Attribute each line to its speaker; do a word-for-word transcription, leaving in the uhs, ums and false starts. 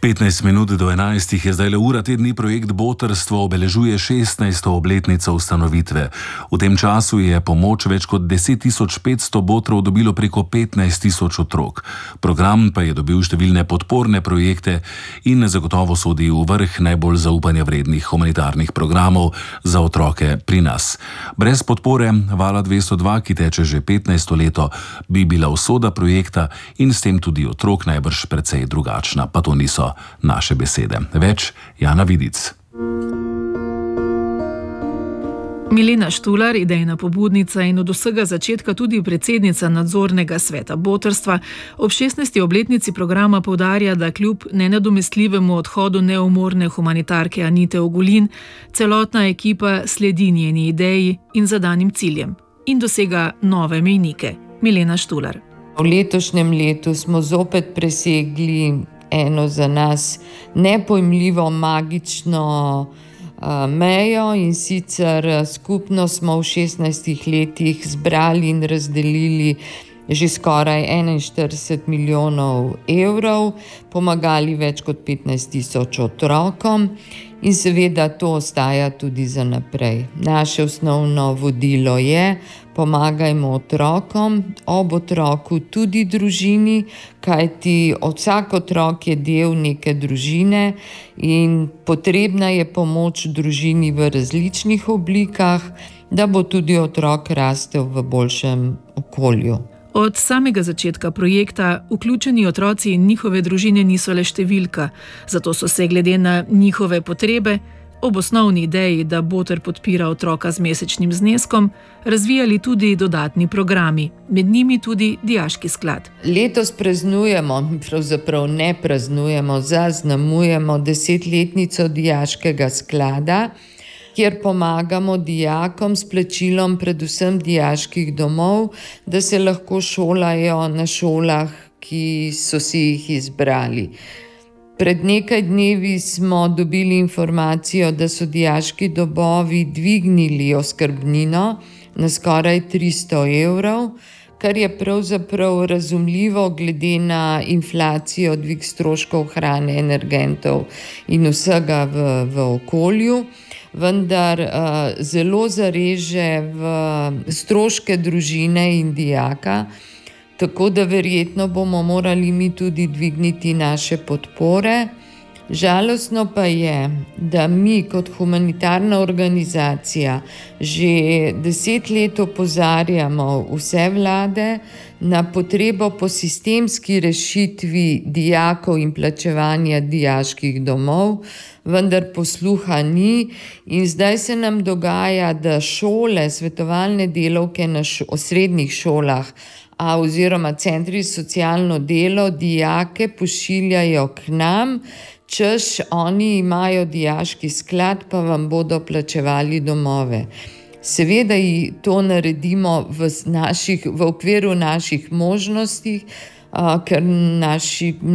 Speaker 1: petnajst minut do enajstih je zdaj le ura. Te dni projekt Botrstvo obeležuje šestnajsto obletnico ustanovitve. V tem času je pomoč več kot deset tisoč petsto botrov dobilo preko petnajst tisoč otrok. Program pa je dobil številne podporne projekte in zagotovo sodi v vrh najbolj zaupanja vrednih humanitarnih programov za otroke pri nas. Brez podpore Vala dvesto dva, ki teče že petnajsto leto, bi bila usoda projekta in s tem tudi otrok najbrž precej drugačna. Pa to niso naše besede. Več Jana Vidic.
Speaker 2: Milena Štular, idejna pobudnica in od vsega začetka tudi predsednica nadzornega sveta Botrstva, ob šestnajsti obletnici programa poudarja, da kljub nenadomestljivemu odhodu neumorne humanitarke Anite Ogulin, celotna ekipa sledi njeni ideji in zadanim ciljem in dosega nove mejnike. Milena Štular.
Speaker 3: V letošnjem letu smo zopet presegli eno za nas nepojmljivo magično uh, mejo, in sicer skupno smo v šestnajstih letih zbrali in razdelili že skoraj enainštirideset milijonov evrov, pomagali več kot petnajst tisoč otrokom in seveda to ostaja tudi za naprej. Naše osnovno vodilo je: pomagajmo otrokom, ob otroku tudi družini, kajti vsak otrok je del neke družine in potrebna je pomoč družini v različnih oblikah, da bo tudi otrok rastel v boljšem okolju.
Speaker 2: Od samega začetka projekta vključeni otroci in njihove družine niso le številka, zato so se glede na njihove potrebe ob osnovni ideji, da Boter podpira otroka z mesečnim zneskom, razvijali tudi dodatni programi, med njimi tudi dijaški sklad.
Speaker 3: Letos praznujemo, pravzaprav ne praznujemo, zaznamujemo desetletnico dijaškega sklada, kjer pomagamo dijakom s plačilom predvsem dijaških domov, da se lahko šolajo na šolah, ki so si jih izbrali. Pred nekaj dnevi smo dobili informacijo, da so dijaški domovi dvignili oskrbnino na skoraj tristo evrov, kar je pravzaprav razumljivo glede na inflacijo, dvig stroškov hrane, energentov in vsega v, v okolju. Vendar uh, zelo zareže v stroške družine in dijaka, tako da verjetno bomo morali mi tudi dvigniti naše podpore. Žalostno pa je, da mi kot humanitarna organizacija že deset let opozarjamo vse vlade na potrebo po sistemski rešitvi dijakov in plačevanja dijaških domov, vendar posluha ni in zdaj se nam dogaja, da šole, svetovalne delavke na šo- osrednjih šolah a oziroma centri za socialno delo dijake pošiljajo k nam, češ oni imajo dijaški sklad, pa vam bodo plačevali domove. Seveda to naredimo v, naših, v okviru naših možnosti, ker naši